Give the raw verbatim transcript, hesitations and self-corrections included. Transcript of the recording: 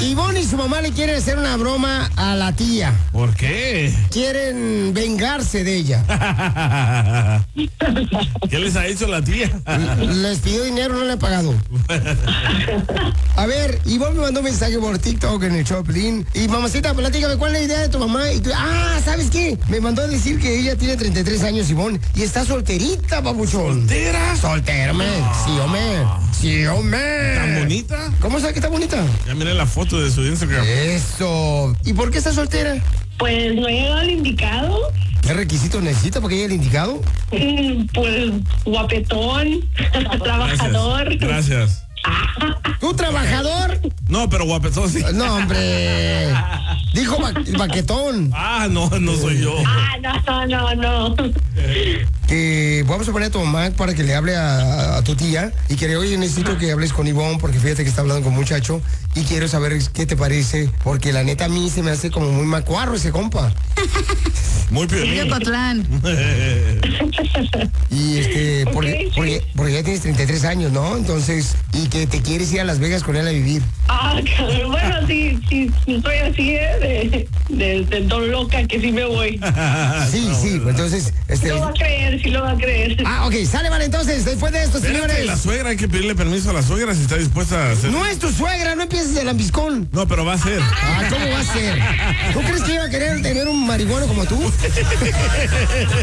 Ivonne y su mamá le quieren hacer una broma a la tía. ¿Por qué? Quieren vengarse de ella. ¿Qué les ha hecho la tía? Les pidió dinero, no le ha pagado. A ver, Ivonne me mandó un mensaje por TikTok en el Choplin. Y mamacita, platícame, ¿cuál es la idea de tu mamá? Y tú, ah, ¿sabes qué? Me mandó a decir que ella tiene treinta y tres años, Ivonne, y está solterita, papuchón. ¿Soltera? Soltera, hombre. Sí, hombre. Sí, hombre. ¿Tan bonita? ¿Cómo sabe que está bonita? Ya miré la foto de su Instagram. Eso. ¿Y por qué está soltera? Pues no he llegado al indicado. ¿Qué requisitos necesita para que llegue el indicado? Mm, Pues guapetón, trabajador. Gracias. Gracias. ¿Tú trabajador? No, pero guapetón sí. No, hombre. Dijo ba baquetón. Ah, no, no soy yo. Ah, no, no, no, no. Que vamos a poner a tu mamá para que le hable a, a tu tía y que le oye, necesito que hables con Ivonne porque fíjate que está hablando con un muchacho y quiero saber qué te parece porque la neta a mí se me hace como muy macuarro ese compa. Muy Sí, de piolín. Cotlán. Y este, porque, Ok, sí. porque, porque ya tienes treinta y tres años, ¿no? Entonces, y que te quieres ir a Las Vegas con él a vivir. Ah, cabrón, bueno, sí, sí, sí, soy así, ¿eh? De, de, de don loca que sí me voy. Sí, sí, entonces, este... Lo va a creer, sí lo va a creer. Ah, ok, sale, vale, entonces, después de esto, Espérate, señores. la suegra, hay que pedirle permiso a la suegra si está dispuesta a hacer. No es tu suegra, no empieces el lambiscón. No, pero va a ser. Ah, ¿cómo va a ser? ¿Tú crees que iba a querer tener un marihuano como tú?